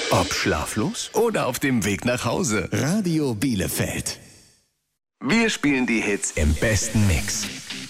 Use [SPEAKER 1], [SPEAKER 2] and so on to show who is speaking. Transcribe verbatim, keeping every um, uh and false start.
[SPEAKER 1] Ob schlaflos oder auf dem Weg nach Hause. Radio Bielefeld. Wir spielen die Hits im besten Mix.